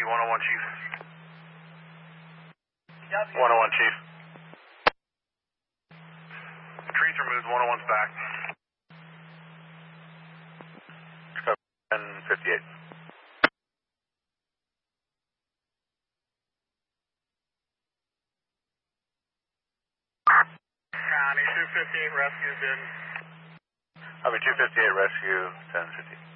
101 Chief. 101 Chief. Trees removed, 101's back. 1058. County 258 rescue's in. Copy 258 rescue 1050.